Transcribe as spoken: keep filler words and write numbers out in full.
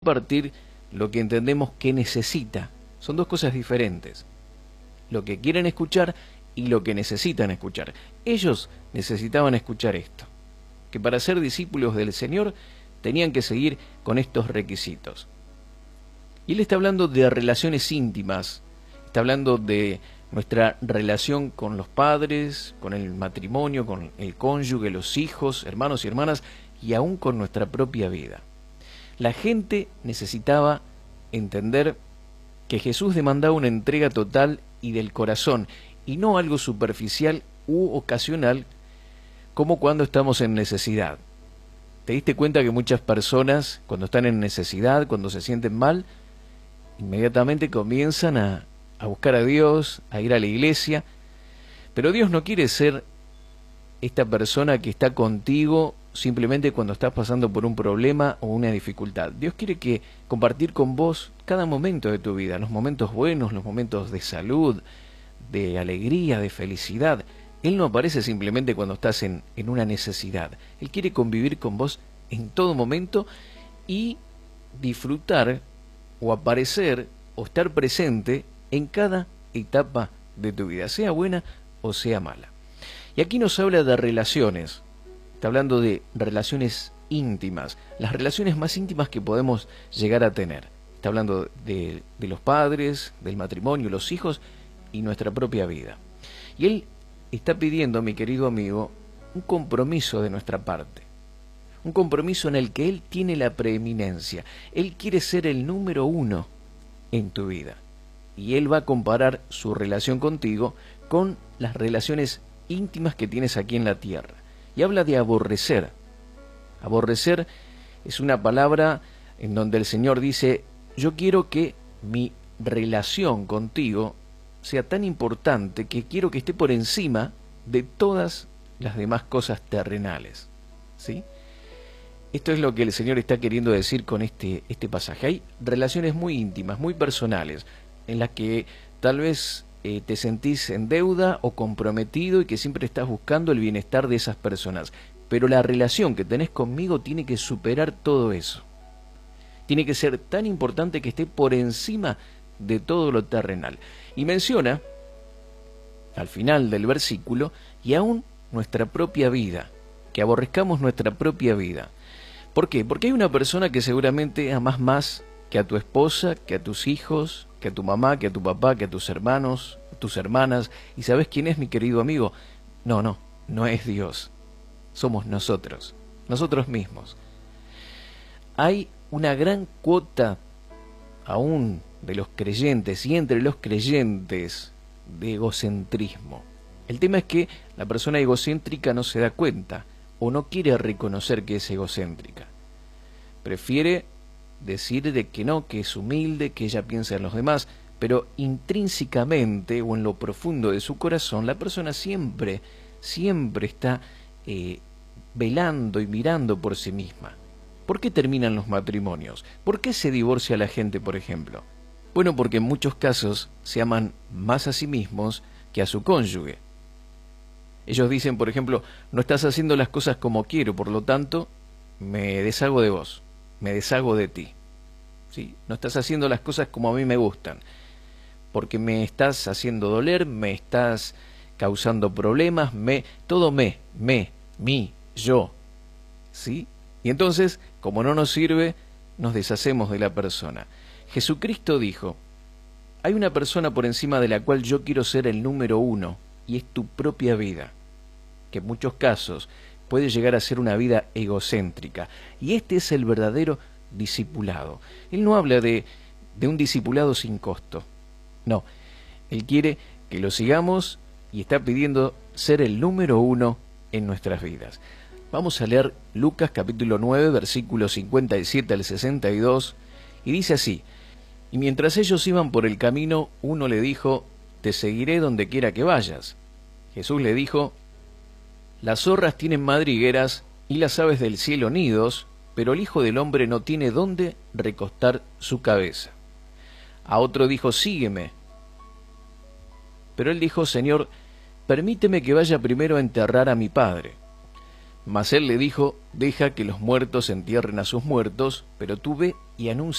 compartir lo que entendemos que necesita. Son dos cosas diferentes. Lo que quieren escuchar y lo que necesitan escuchar. Ellos necesitaban escuchar esto, que para ser discípulos del Señor tenían que seguir con estos requisitos. Y Él está hablando de relaciones íntimas, está hablando de nuestra relación con los padres, con el matrimonio, con el cónyuge, los hijos, hermanos y hermanas, y aún con nuestra propia vida. La gente necesitaba entender que Jesús demandaba una entrega total y del corazón, y no algo superficial u ocasional, como cuando estamos en necesidad. ¿Te diste cuenta que muchas personas, cuando están en necesidad, cuando se sienten mal, inmediatamente comienzan a, a buscar a Dios, a ir a la iglesia? Pero Dios no quiere ser esta persona que está contigo simplemente cuando estás pasando por un problema o una dificultad. Dios quiere que compartir con vos cada momento de tu vida, los momentos buenos, los momentos de salud, de alegría, de felicidad. Él no aparece simplemente cuando estás en, en una necesidad. Él quiere convivir con vos en todo momento y disfrutar o aparecer o estar presente en cada etapa de tu vida, sea buena o sea mala. Y aquí nos habla de relaciones. Está hablando de relaciones íntimas, las relaciones más íntimas que podemos llegar a tener. Está hablando de, de los padres, del matrimonio, los hijos y nuestra propia vida. Y Él está pidiendo, mi querido amigo, un compromiso de nuestra parte. Un compromiso en el que Él tiene la preeminencia. Él quiere ser el número uno en tu vida. Y Él va a comparar su relación contigo con las relaciones íntimas que tienes aquí en la tierra. Y habla de aborrecer. Aborrecer es una palabra en donde el Señor dice: yo quiero que mi relación contigo sea tan importante que quiero que esté por encima de todas las demás cosas terrenales. ¿Sí? Esto es lo que el Señor está queriendo decir con este, este pasaje. Hay relaciones muy íntimas, muy personales, en las que tal vez eh, te sentís en deuda o comprometido y que siempre estás buscando el bienestar de esas personas. Pero la relación que tenés conmigo tiene que superar todo eso. Tiene que ser tan importante que esté por encima de todo lo terrenal. Y menciona, al final del versículo, y aún nuestra propia vida, que aborrezcamos nuestra propia vida. ¿Por qué? Porque hay una persona que seguramente amas más que a tu esposa, que a tus hijos, que a tu mamá, que a tu papá, que a tus hermanos, tus hermanas. ¿Y sabes quién es, mi querido amigo? No, no, no es Dios. Somos nosotros, nosotros mismos. Hay una gran cuota aún de los creyentes y entre los creyentes de egocentrismo. El tema es que la persona egocéntrica no se da cuenta o no quiere reconocer que es egocéntrica. Prefiere decir de que no, que es humilde, que ella piensa en los demás, pero intrínsecamente o en lo profundo de su corazón la persona siempre, siempre está eh, velando y mirando por sí misma. ¿Por qué terminan los matrimonios? ¿Por qué se divorcia la gente, por ejemplo? Bueno, porque en muchos casos se aman más a sí mismos que a su cónyuge. Ellos dicen, por ejemplo, no estás haciendo las cosas como quiero, por lo tanto, me deshago de vos, me deshago de ti. ¿Sí? No estás haciendo las cosas como a mí me gustan, porque me estás haciendo doler, me estás causando problemas, me, todo me, me, mí, yo. ¿Sí? Y entonces, como no nos sirve, nos deshacemos de la persona. Jesucristo dijo: hay una persona por encima de la cual yo quiero ser el número uno, y es tu propia vida, que en muchos casos puede llegar a ser una vida egocéntrica. Y este es el verdadero discipulado. Él no habla de, de un discipulado sin costo. No, Él quiere que lo sigamos y está pidiendo ser el número uno en nuestras vidas. Vamos a leer Lucas capítulo nueve, versículos cincuenta y siete al sesenta y dos, y dice así: y mientras ellos iban por el camino, uno le dijo: te seguiré donde quiera que vayas. Jesús le dijo: las zorras tienen madrigueras y las aves del cielo nidos, pero el Hijo del Hombre no tiene dónde recostar su cabeza. A otro dijo: sígueme. Pero él dijo: Señor, permíteme que vaya primero a enterrar a mi padre. Mas él le dijo: deja que los muertos entierren a sus muertos, pero tú ve y anuncia